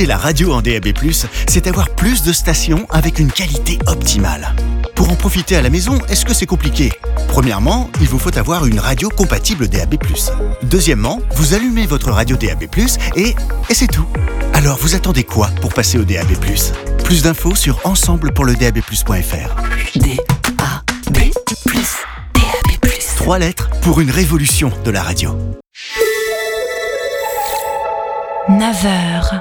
Utiliser la radio en DAB+, c'est avoir plus de stations avec une qualité optimale. Pour en profiter à la maison, est-ce que c'est compliqué ? Premièrement, il vous faut avoir une radio compatible DAB+. Deuxièmement, vous allumez votre radio DAB+, et c'est tout. Alors vous attendez quoi pour passer au DAB+? Plus d'infos sur ensemblepourledab+.fr. DAB+, DAB+. 3 lettres pour une révolution de la radio. 9h.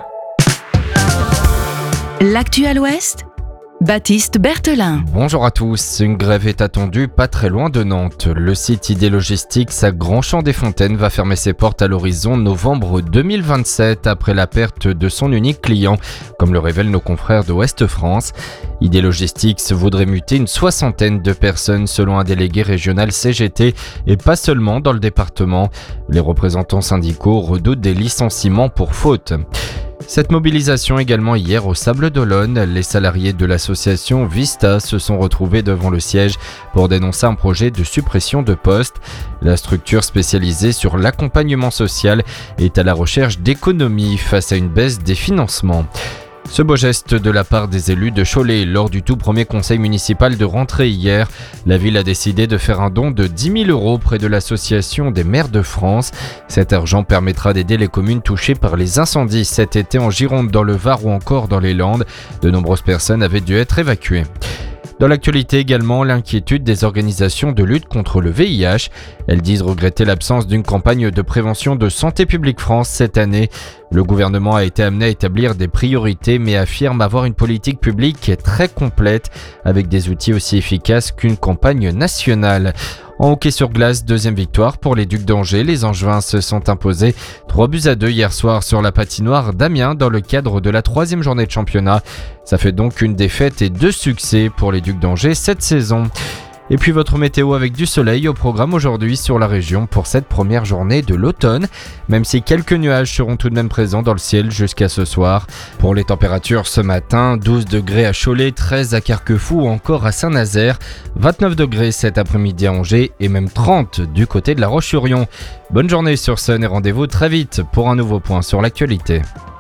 L'actu à l'Ouest, Baptiste Berthelin. Bonjour à tous, une grève est attendue pas très loin de Nantes. Le site ID Logistics à Grand-Champ-des-Fontaines va fermer ses portes à l'horizon novembre 2027 après la perte de son unique client, comme le révèlent nos confrères de Ouest France. ID Logistics voudrait muter une 60aine de personnes selon un délégué régional CGT et pas seulement dans le département. Les représentants syndicaux redoutent des licenciements pour faute. Cette mobilisation également hier au Sables d'Olonne, les salariés de l'association Vista se sont retrouvés devant le siège pour dénoncer un projet de suppression de postes. La structure spécialisée sur l'accompagnement social est à la recherche d'économies face à une baisse des financements. Ce beau geste de la part des élus de Cholet lors du tout premier conseil municipal de rentrée hier. La ville a décidé de faire un don de 10 000 € près de l'association des maires de France. Cet argent permettra d'aider les communes touchées par les incendies cet été en Gironde, dans le Var ou encore dans les Landes. De nombreuses personnes avaient dû être évacuées. Dans l'actualité également, l'inquiétude des organisations de lutte contre le VIH. Elles disent regretter l'absence d'une campagne de prévention de Santé publique France cette année. Le gouvernement a été amené à établir des priorités mais affirme avoir une politique publique très complète avec des outils aussi efficaces qu'une campagne nationale. En hockey sur glace, deuxième victoire pour les Ducs d'Angers. Les Angevins se sont imposés 3-2 hier soir sur la patinoire d'Amiens dans le cadre de la 3e journée de championnat. Ça fait donc une défaite et 2 succès pour les Ducs d'Angers cette saison. Et puis votre météo avec du soleil au programme aujourd'hui sur la région pour cette première journée de l'automne, même si quelques nuages seront tout de même présents dans le ciel jusqu'à ce soir. Pour les températures ce matin, 12 degrés à Cholet, 13 à Carquefou ou encore à Saint-Nazaire, 29 degrés cet après-midi à Angers et même 30 du côté de La Roche-sur-Yon. Bonne journée sur Sun et rendez-vous très vite pour un nouveau point sur l'actualité.